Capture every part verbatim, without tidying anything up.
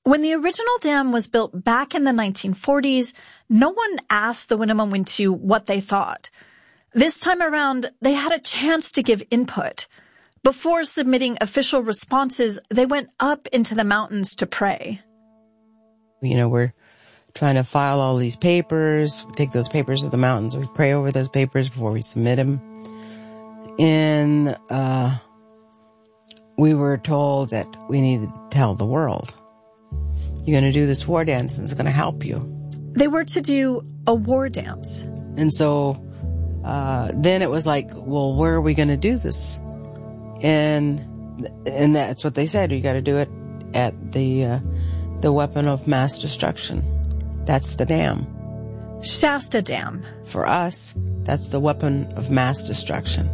When the original dam was built back in the nineteen forties, no one asked the Winnemem-Wintu what they thought. This time around, they had a chance to give input. Before submitting official responses, they went up into the mountains to pray. You know, we're trying to file all these papers. We take those papers to the mountains. We pray over those papers before we submit them. And uh, we were told that we needed to tell the world. You're going to do this war dance and it's going to help you. They were to do a war dance. And so uh, then it was like, well, where are we going to do this? And and that's what they said. You got to do it at the uh, the weapon of mass destruction. That's the dam. Shasta Dam. For us, that's the weapon of mass destruction.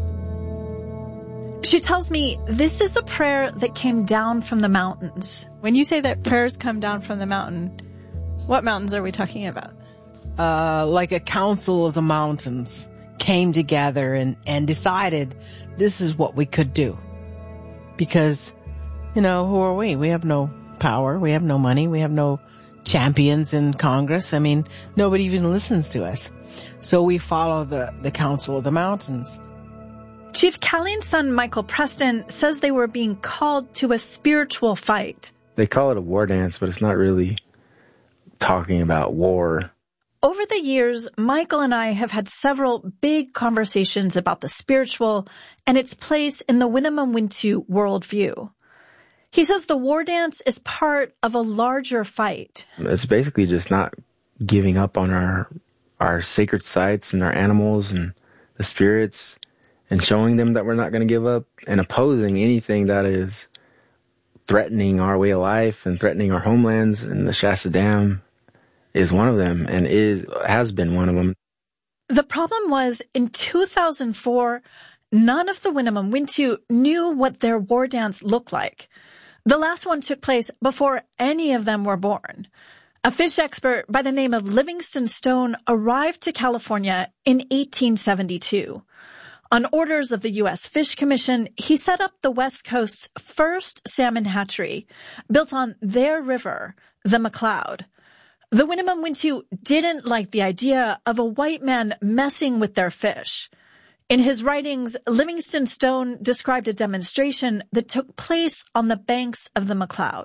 She tells me this is a prayer that came down from the mountains. When you say that prayers come down from the mountain, what mountains are we talking about? Uh, like a council of the mountains came together and, and decided this is what we could do. Because, you know, who are we? We have no power. We have no money. We have no champions in Congress. I mean, nobody even listens to us. So we follow the, the council of the mountains. Chief Calleen's son, Michael Preston, says they were being called to a spiritual fight. They call it a war dance, but it's not really talking about war. Over the years, Michael and I have had several big conversations about the spiritual and its place in the Winnemem-Wintu worldview. He says the war dance is part of a larger fight. It's basically just not giving up on our our sacred sites and our animals and the spirits, and showing them that we're not going to give up, and opposing anything that is threatening our way of life and threatening our homelands. And the Shasta Dam is one of them, and is has been one of them. The problem was, in two thousand four, none of the Winnemem-Wintu knew what their war dance looked like. The last one took place before any of them were born. A fish expert by the name of Livingston Stone arrived to California in eighteen seventy-two. On orders of the U S Fish Commission, he set up the West Coast's first salmon hatchery, built on their river, the McCloud. The Winnemem-Wintu didn't like the idea of a white man messing with their fish. In his writings, Livingston Stone described a demonstration that took place on the banks of the McCloud.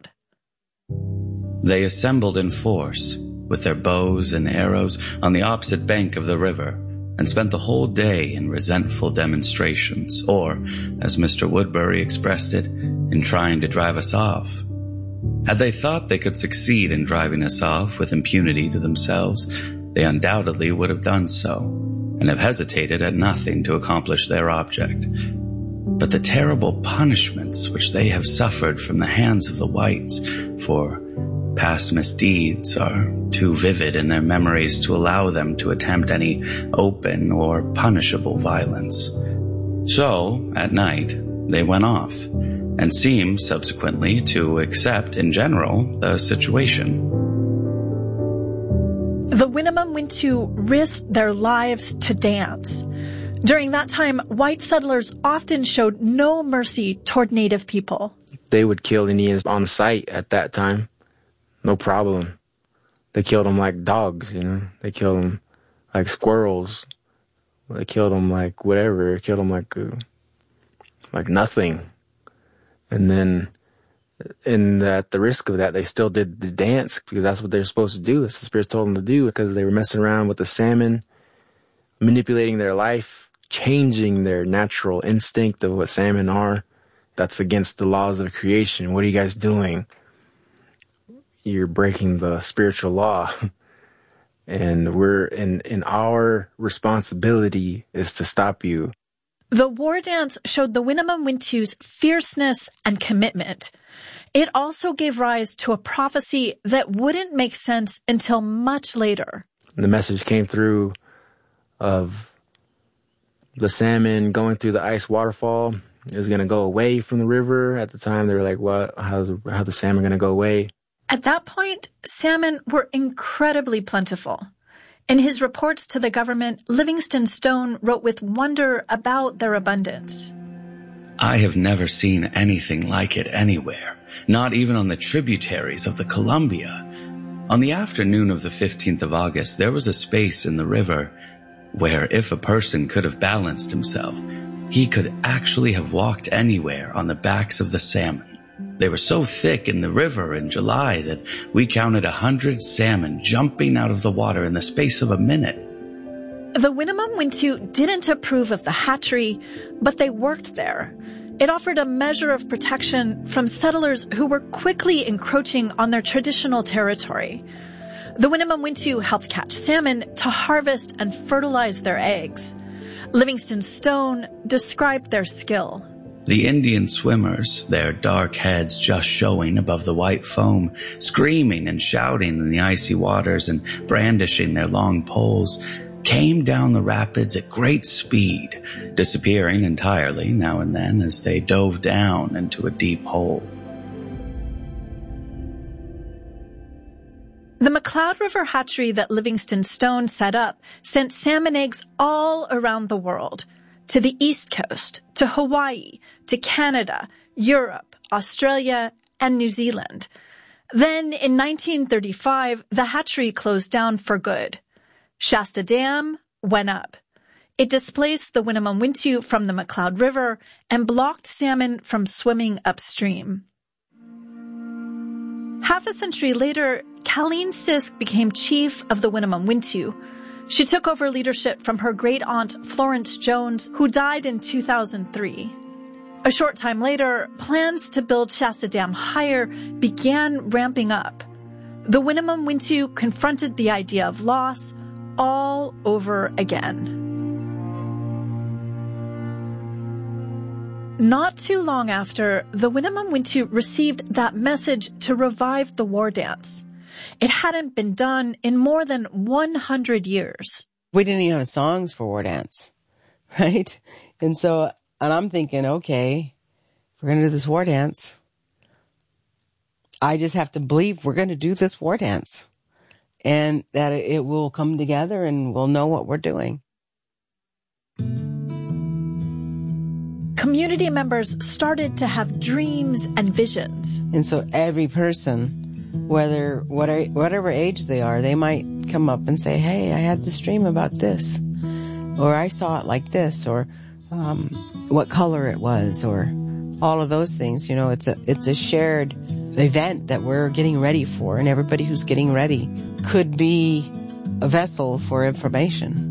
They assembled in force, with their bows and arrows, on the opposite bank of the river, and spent the whole day in resentful demonstrations, or, as Mister Woodbury expressed it, in trying to drive us off. Had they thought they could succeed in driving us off with impunity to themselves, they undoubtedly would have done so, and have hesitated at nothing to accomplish their object. But the terrible punishments which they have suffered from the hands of the whites for past misdeeds are too vivid in their memories to allow them to attempt any open or punishable violence. So, at night, they went off, and seemed subsequently to accept, in general, the situation. The Winnemem-Wintu risked their lives to dance. During that time, white settlers often showed no mercy toward Native people. They would kill Indians on site at that time. No problem. They killed them like dogs, you know. They killed them like squirrels. They killed them like whatever. They killed them like, uh, like nothing. And then, and at the risk of that, they still did the dance because that's what they're supposed to do. That's what the spirits told them to do, because they were messing around with the salmon, manipulating their life, changing their natural instinct of what salmon are. That's against the laws of creation. What are you guys doing? You're breaking the spiritual law. And we're, in, in our responsibility is to stop you. The war dance showed the Winnemem-Wintu's fierceness and commitment. It also gave rise to a prophecy that wouldn't make sense until much later. The message came through of the salmon going through the ice waterfall is going to go away from the river. At the time, they were like, what? How's how the salmon going to go away? At that point, salmon were incredibly plentiful. In his reports to the government, Livingston Stone wrote with wonder about their abundance. I have never seen anything like it anywhere, not even on the tributaries of the Columbia. On the afternoon of the fifteenth of August, there was a space in the river where, if a person could have balanced himself, he could actually have walked anywhere on the backs of the salmon. They were so thick in the river in July that we counted a hundred salmon jumping out of the water in the space of a minute. The Winnemem Wintu didn't approve of the hatchery, but they worked there. It offered a measure of protection from settlers who were quickly encroaching on their traditional territory. The Winnemem Wintu helped catch salmon to harvest and fertilize their eggs. Livingstone Stone described their skill. The Indian swimmers, their dark heads just showing above the white foam, screaming and shouting in the icy waters and brandishing their long poles, came down the rapids at great speed, disappearing entirely now and then as they dove down into a deep hole. The McCloud River hatchery that Livingstone Stone set up sent salmon eggs all around the world, to the East Coast, to Hawaii, to Canada, Europe, Australia, and New Zealand. Then, in nineteen thirty-five, the hatchery closed down for good. Shasta Dam went up. It displaced the Winnemem Wintu from the McCloud River and blocked salmon from swimming upstream. Half a century later, Colleen Sisk became chief of the Winnemem Wintu. She took over leadership from her great-aunt Florence Jones, who died in two thousand three. A short time later, plans to build Shasta Dam higher began ramping up. The Winnemem Wintu confronted the idea of loss all over again. Not too long after, the Winnemem Wintu received that message to revive the war dance. It hadn't been done in more than one hundred years. We didn't even have songs for war dance, right? And so, and I'm thinking, okay, if we're going to do this war dance, I just have to believe we're going to do this war dance and that it will come together and we'll know what we're doing. Community members started to have dreams and visions. And so every person, whether whatever, whatever age they are, they might come up and say, hey, I had this dream about this, or I saw it like this, or um, what color it was, or all of those things. You know, it's a it's a shared event that we're getting ready for, and everybody who's getting ready could be a vessel for information.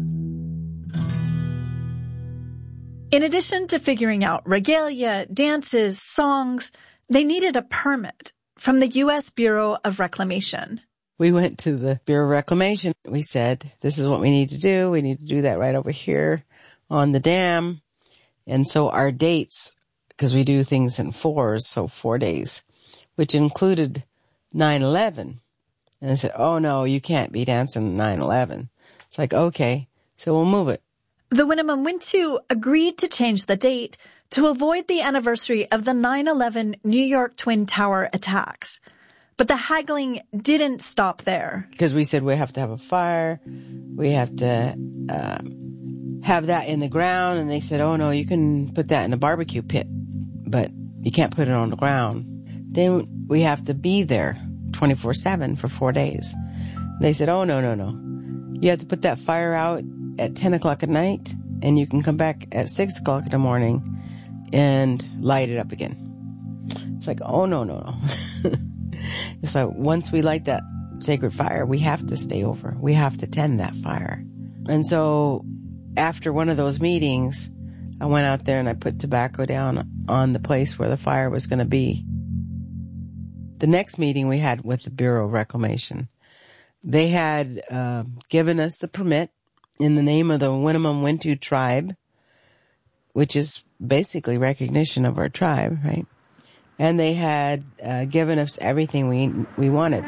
In addition to figuring out regalia, dances, songs, they needed a permit from the U S Bureau of Reclamation. We went to the Bureau of Reclamation. We said, this is what we need to do. We need to do that right over here on the dam. And so our dates, because we do things in fours, so four days, which included nine eleven. And I said, oh no, you can't be dancing nine eleven. It's like, okay, so we'll move it. The Winnemem Wintu agreed to change the date to avoid the anniversary of the nine eleven New York Twin Tower attacks. But the haggling didn't stop there. Because we said we have to have a fire, we have to uh, have that in the ground, and they said, oh no, you can put that in a barbecue pit, but you can't put it on the ground. Then we have to be there twenty-four seven for four days. They said, oh no, no, no. You have to put that fire out at ten o'clock at night, and you can come back at six o'clock in the morning and light it up again. It's like, oh, no, no, no. It's like, once we light that sacred fire, we have to stay over. We have to tend that fire. And so after one of those meetings, I went out there and I put tobacco down on the place where the fire was going to be. The next meeting we had with the Bureau of Reclamation, they had uh, given us the permit in the name of the Winnemem Wintu tribe, which is basically recognition of our tribe, right? And they had uh, given us everything we we wanted.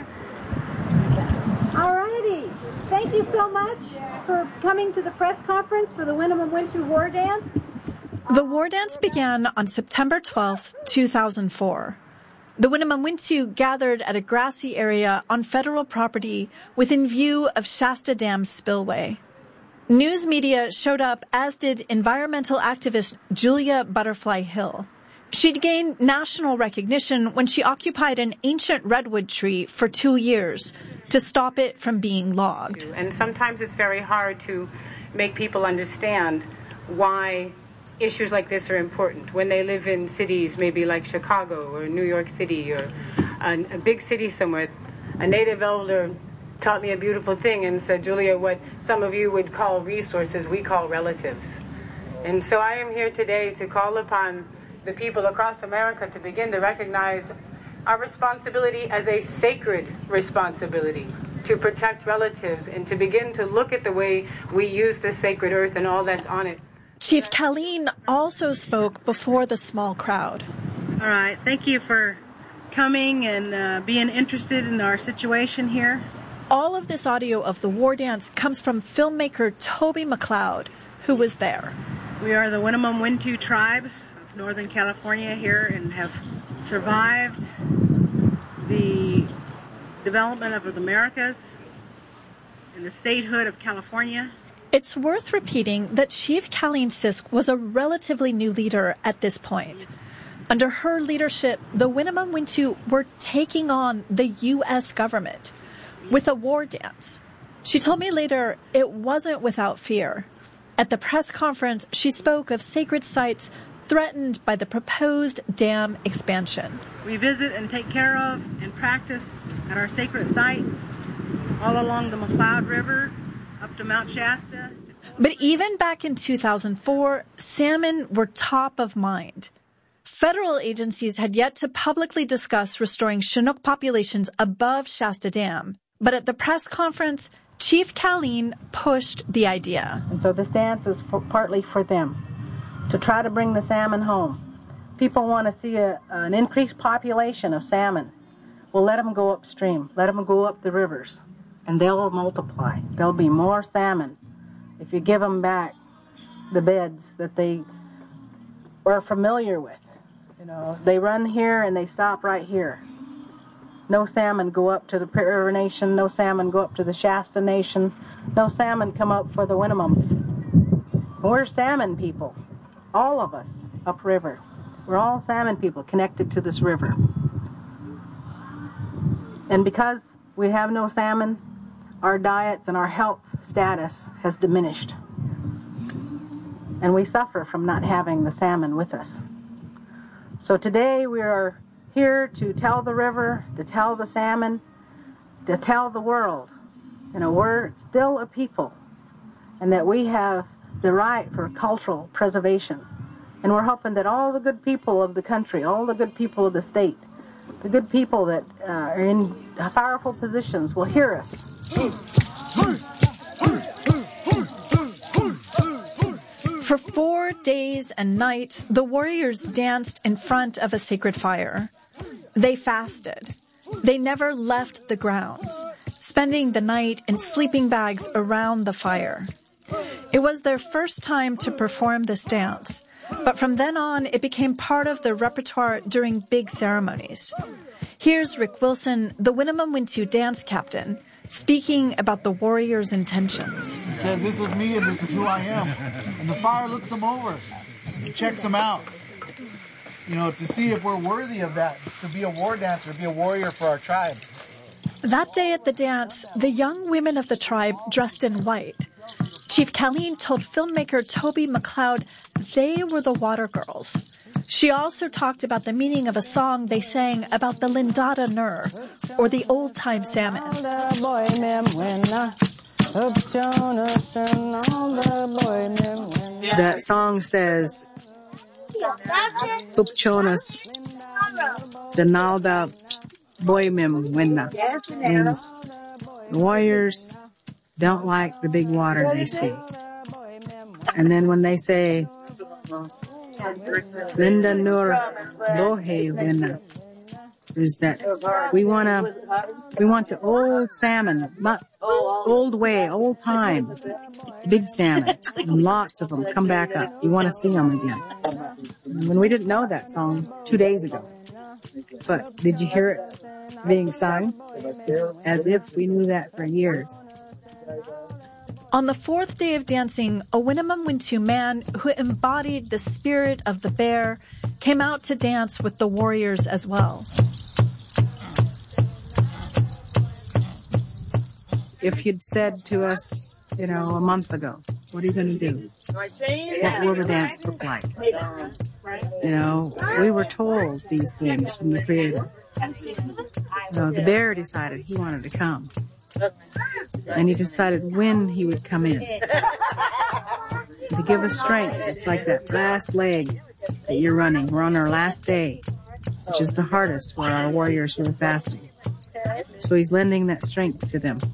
All righty. Thank you so much for coming to the press conference for the Winnemem Wintu War Dance. The war dance began on September twelfth, two thousand four. The Winnemem Wintu gathered at a grassy area on federal property within view of Shasta Dam spillway. News media showed up, as did environmental activist Julia Butterfly Hill. She'd gained national recognition when she occupied an ancient redwood tree for two years to stop it from being logged. And sometimes it's very hard to make people understand why issues like this are important. When they live in cities maybe like Chicago or New York City or a, a big city somewhere, a native elder taught me a beautiful thing and said, Julia, what some of you would call resources, we call relatives. And so I am here today to call upon the people across America to begin to recognize our responsibility as a sacred responsibility to protect relatives and to begin to look at the way we use the sacred earth and all that's on it. Chief Colleen also spoke before the small crowd. All right, thank you for coming and uh, being interested in our situation here. All of this audio of the war dance comes from filmmaker Toby McLeod, who was there. We are the Winnemem Wintu tribe of Northern California here and have survived the development of the Americas and the statehood of California. It's worth repeating that Chief Colleen Sisk was a relatively new leader at this point. Under her leadership, the Winnemem Wintu were taking on the U S government with a war dance. She told me later it wasn't without fear. At the press conference, she spoke of sacred sites threatened by the proposed dam expansion. We visit and take care of and practice at our sacred sites all along the McCloud River, up to Mount Shasta. But even back in two thousand four, salmon were top of mind. Federal agencies had yet to publicly discuss restoring Chinook populations above Shasta Dam. But at the press conference, Chief Colleen pushed the idea. And so this dance is for, partly for them, to try to bring the salmon home. People want to see a, an increased population of salmon. Well, let them go upstream. Let them go up the rivers, and they'll multiply. There'll be more salmon if you give them back the beds that they are familiar with. You know, they run here and they stop right here. No salmon go up to the Prairie Nation. No salmon go up to the Shasta Nation. No salmon come up for the Winnemums. We're salmon people, all of us upriver. We're all salmon people connected to this river. And because we have no salmon, our diets and our health status has diminished. And we suffer from not having the salmon with us. So today we are here to tell the river, to tell the salmon, to tell the world, you know, we're still a people and that we have the right for cultural preservation. And we're hoping that all the good people of the country, all the good people of the state, the good people that uh, are in powerful positions will hear us. For four days and nights, the warriors danced in front of a sacred fire. They fasted. They never left the grounds, spending the night in sleeping bags around the fire. It was their first time to perform this dance, but from then on, it became part of their repertoire during big ceremonies. Here's Rick Wilson, the Winnemem Wintu dance captain, speaking about the warriors' intentions. He says, this is me and this is who I am. And the fire looks them over and checks them out, you know, to see if we're worthy of that, to be a war dancer, to be a warrior for our tribe. That day at the dance, the young women of the tribe dressed in white. Chief Colleen told filmmaker Toby McLeod they were the water girls. She also talked about the meaning of a song they sang about the Lindada Nur, or the old-time salmon. That song says, Upchonas, the Nalda Boymim Winna. Means the warriors don't like the big water they see. And then when they say, Linda Nur Lohe Winna, is that we want to, we want the old salmon, but old way, old time, big salmon, and lots of them come back up. You want to see them again. When we didn't know that song two days ago, but did you hear it being sung? As if we knew that for years. On the fourth day of dancing, a Winnemem Wintu man who embodied the spirit of the bear came out to dance with the warriors as well. If you'd said to us, you know, a month ago, what are you going to do? What will the dance look like? You know, we were told these things from the Creator. You know, the bear decided he wanted to come. And he decided when he would come in. To give us strength. It's like that last leg that you're running. We're on our last day, which is the hardest for our warriors who are fasting. So he's lending that strength to them.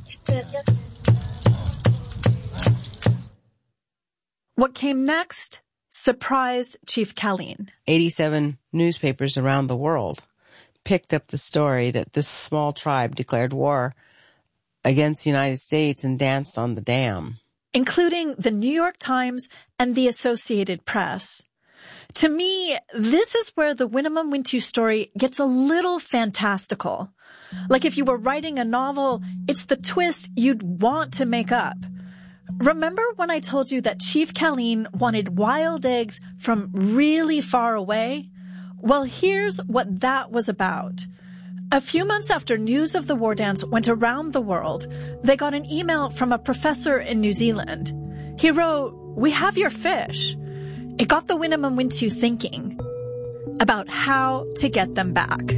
What came next surprised Chief Khaleen. eighty-seven newspapers around the world picked up the story that this small tribe declared war against the United States and danced on the dam, including the New York Times and the Associated Press. To me, this is where the Winnemem Wintu story gets a little fantastical. Like if you were writing a novel, it's the twist you'd want to make up. Remember when I told you that Chief Khaleen wanted wild eggs from really far away? Well, here's what that was about. A few months after news of the war dance went around the world, they got an email from a professor in New Zealand. He wrote, "We have your fish." It got the Winnemem Wintu thinking about how to get them back.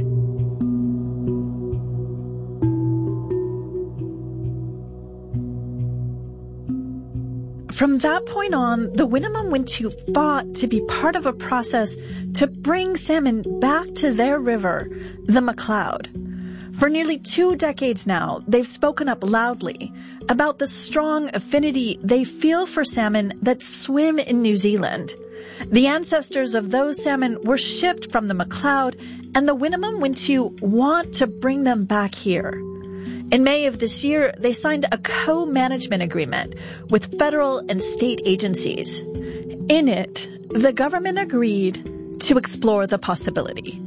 From that point on, the Winnemem Wintu fought to be part of a process to bring salmon back to their river, the McCloud. For nearly two decades now, they've spoken up loudly about the strong affinity they feel for salmon that swim in New Zealand. The ancestors of those salmon were shipped from the McCloud, and the Winnemem Wintu want to bring them back here. In May of this year, they signed a co-management agreement with federal and state agencies. In it, the government agreed to explore the possibility.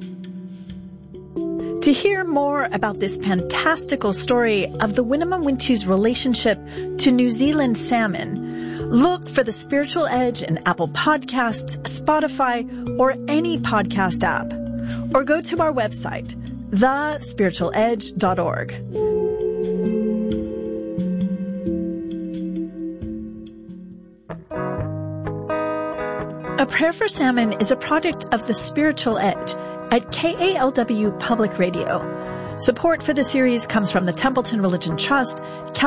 To hear more about this fantastical story of the Winnemem Wintu's relationship to New Zealand salmon, look for The Spiritual Edge in Apple Podcasts, Spotify, or any podcast app. Or go to our website, the spiritual edge dot org. A Prayer for Salmon is a project of The Spiritual Edge at K A L W Public Radio. Support for the series comes from the Templeton Religion Trust,